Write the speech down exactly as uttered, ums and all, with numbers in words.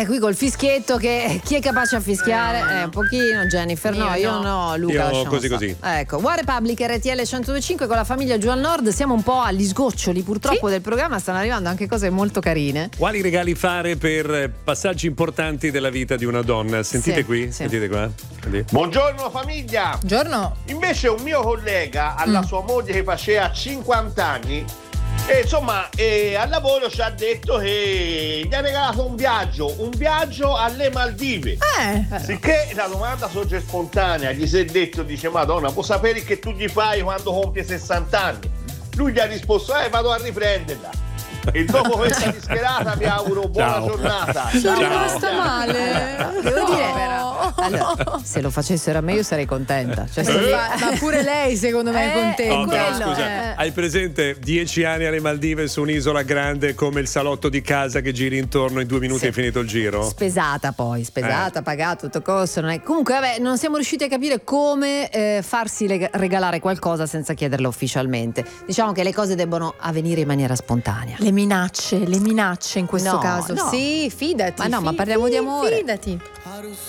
Eh, qui col fischietto, che chi è capace a fischiare? Eh, un pochino, Jennifer. No, io no, Luca. Io lasciamo così stare. così. Ecco, One Republic R T L centodue e cinque con la famiglia giù al nord. Siamo un po' agli sgoccioli, purtroppo, Sì. del programma. Stanno arrivando anche cose molto carine. Quali regali fare per passaggi importanti della vita di una donna? Sentite Sì, qui, sì. sentite qua. Sentite. Buongiorno famiglia! Buongiorno. Invece un mio collega alla Mm. sua moglie che faceva cinquanta anni e insomma e al lavoro ci ha detto che gli ha regalato un viaggio, un viaggio alle Maldive. Eh. Sicché la domanda sorge spontanea, gli si è detto, dice Madonna, può sapere che tu gli fai quando compie sessanta anni? Lui gli ha risposto, eh vado a riprenderla. E dopo questa discherata vi auguro buona Ciao. giornata. Sono Ciao. rimasta male. Devo dire, No. allora, se lo facessero a me io sarei contenta. Cioè, se Ma, li- ma pure lei secondo me è Eh, contenta. Oh, però, quello, scusa, eh. hai presente dieci anni alle Maldive su un'isola grande come il salotto di casa che giri intorno in due minuti Sì. è finito il giro? Spesata poi, spesata, Eh. pagata, tutto costo. Non è... Comunque, vabbè, non siamo riusciti a capire come eh, farsi lega- regalare qualcosa senza chiederlo ufficialmente. Diciamo che le cose debbono avvenire in maniera spontanea. Le minacce, le minacce in questo No, caso. no. Sì, fidati. Ma no, ma fi- parliamo di fi- amore. Fidati.